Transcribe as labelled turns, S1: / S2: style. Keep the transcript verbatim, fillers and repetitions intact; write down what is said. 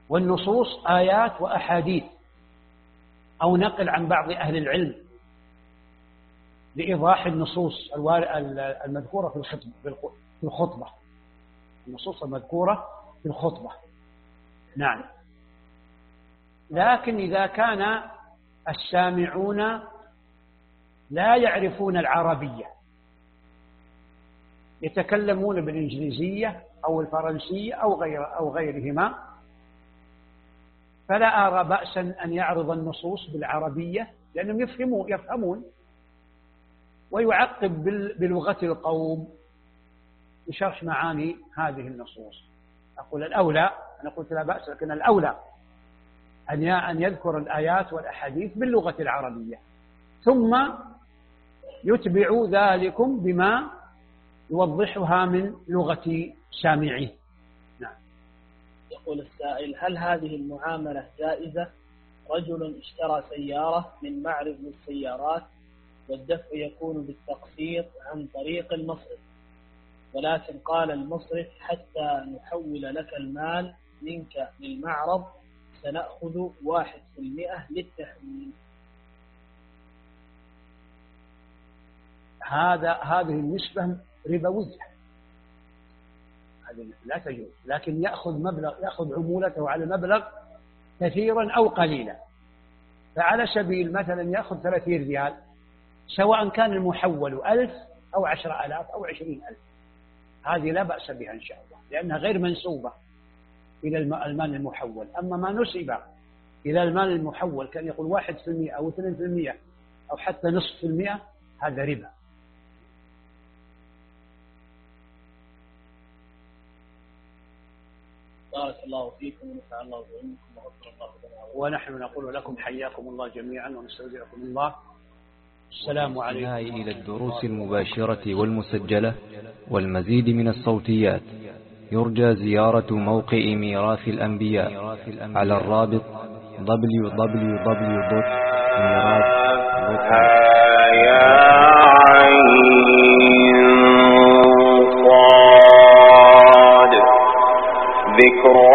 S1: والنصوص آيات وأحاديث أو نقل عن بعض أهل العلم لإيضاح النصوص المذكورة في الخطبة، النصوص المذكورة في الخطبة. نعم. لكن إذا كان السامعون لا يعرفون العربية، يتكلمون بالإنجليزية أو الفرنسية أو غير أو غيرهما، فلا أرى بأسا أن يعرض النصوص بالعربية، لأنهم يفهمون يفهمون ويعقب بلغة القوم بشرح معاني هذه النصوص. أقول الأولى، أنا قلت لا بأس، لكن الأولى أن يذكر الآيات والأحاديث باللغة العربية، ثم يتبع ذلكم بما يوضحها من لغة سامعيه. نعم.
S2: يقول السائل: هل هذه المعاملة جائزة؟ رجل اشترى سيارة من معرض للسيارات والدفع يكون بالتقسيط عن طريق المصرف، ولكن قال المصرف: حتى نحول لك المال منك للمعرض سنأخذ واحد في المئة للتحويل.
S1: هذا هذه النسبة ربوية، هذه لا تجوز، لكن يأخذ مبلغ، يأخذ عمولته على مبلغ كثيرا أو قليلا. فعلى سبيل مثلا يأخذ ثلاثين ريال، سواء كان المحول ألف أو عشرة آلاف أو عشرين ألف، هذه لا بأس بها إن شاء الله، لأنها غير منسوبة إلى المال المحول. أما ما نسب إلى المال المحول كان يقول واحد في المئة أو اثنين في المئة أو حتى نصف في المئة، هذا ربا.
S2: بارك الله فيكم ونفع الله بكم وغفر الله لنا.
S1: ونحن نقول لكم حياكم الله جميعا ونستودعكم الله. السلام عليكم.
S3: إلى الدروس المباشرة والمسجلة والمزيد من الصوتيات يرجى زيارة موقع ميراث الأنبياء على الرابط دبليو دبليو دبليو دوت ميراث دوت كوم.